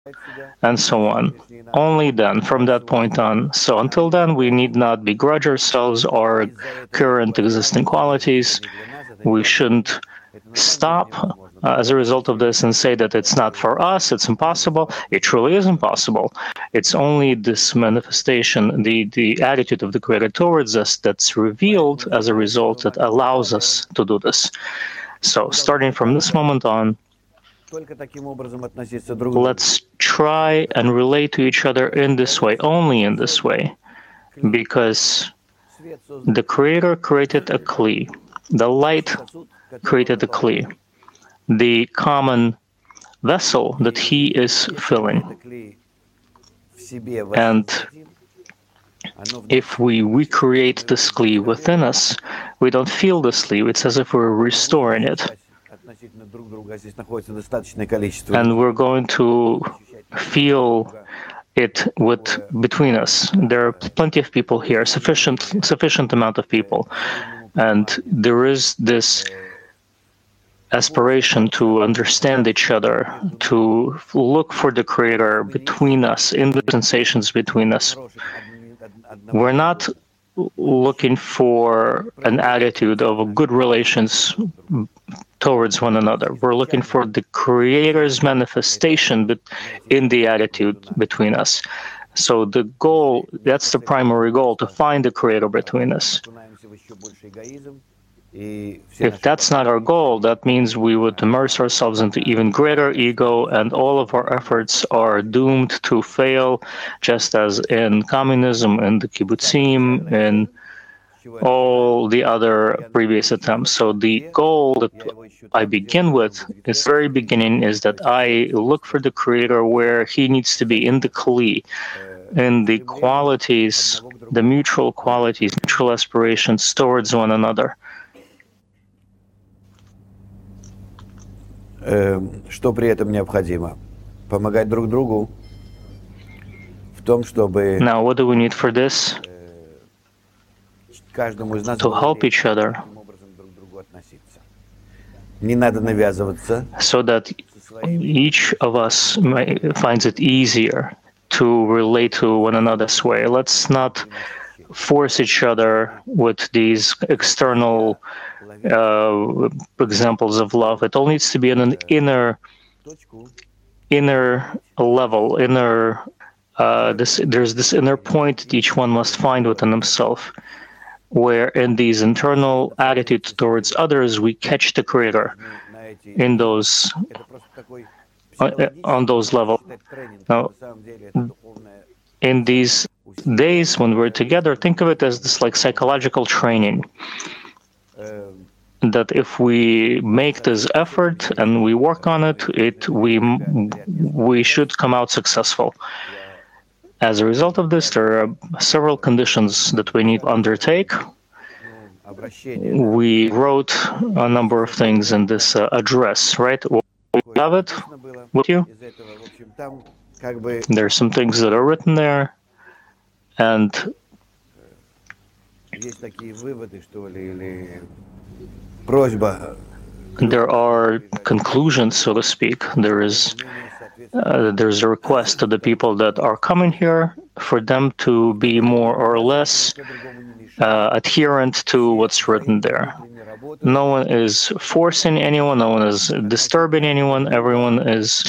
and so on. Only then, from that point on. So until then, we need not begrudge ourselves our current existing qualities. We shouldn't stop as a result of this and say that it's not for us, it's impossible. It truly is impossible. It's only this manifestation, the attitude of the Creator towards us that's revealed as a result that allows us to do this. So starting from this moment on, let's try and relate to each other in this way, only in this way, because the Creator created a Kli. The light created a Kli, the common vessel that He is filling. And if we recreate this Kli within us, we don't feel this Kli. It's as if we're restoring it. And we're going to feel it between us. There are plenty of people here, sufficient amount of people. And there is this aspiration to understand each other, to look for the Creator between us, in the sensations between us. We're not looking for an attitude of good relations towards one another. We're looking for the Creator's manifestation in the attitude between us. So the goal, that's the primary goal, to find the Creator between us. If that's not our goal, that means we would immerse ourselves into even greater ego, and all of our efforts are doomed to fail, just as in communism, in the kibbutzim, in all the other previous attempts. So the goal that I begin with, its very beginning, is that I look for the Creator where He needs to be, in the Kli, in the qualities, the mutual qualities, mutual aspirations towards one another. Что при этом необходимо? Помогать друг другу в том, чтобы Now, what do we need for this? каждому из нас To help each other, не надо навязываться, so that each of us finds it easier to relate to one another's way. Let's not force each other with these external examples of love. It all needs to be on an inner level, there's this inner point that each one must find within himself, where in these internal attitudes towards others, we catch the Creator in those on those levels. Now, in these days when we're together, think of it as this like psychological training. That if we make this effort and we work on it, we should come out successful. As a result of this, there are several conditions that we need to undertake. We wrote a number of things in this address, right? We have it with you. There are some things that are written there, and there are conclusions, so to speak. There's a request to the people that are coming here for them to be more or less adherent to what's written there. No one is forcing anyone, no one is disturbing anyone, everyone is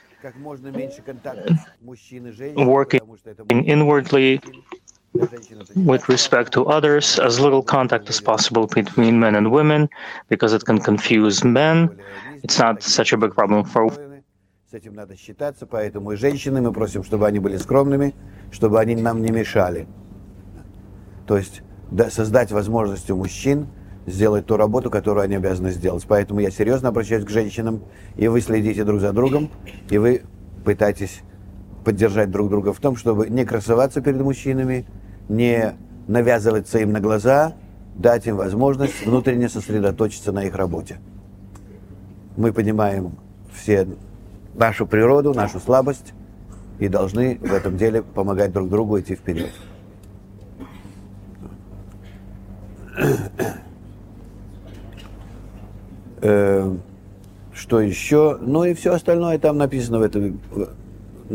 working inwardly with respect to others, as little contact as possible between men and women, because it can confuse men. It's not such a big problem for С этим надо считаться, поэтому и женщины мы просим, чтобы они были скромными, чтобы они нам не мешали. То есть создать возможность у мужчин сделать ту работу, которую они обязаны сделать. Поэтому я серьезно обращаюсь к женщинам, и вы следите друг за другом, и вы пытаетесь поддержать друг друга в том, чтобы не красоваться перед мужчинами, не навязываться им на глаза, дать им возможность внутренне сосредоточиться на их работе. Мы понимаем все нашу природу, нашу слабость, и должны в этом деле помогать друг другу идти вперед. Что еще? Ну и все остальное там написано в этом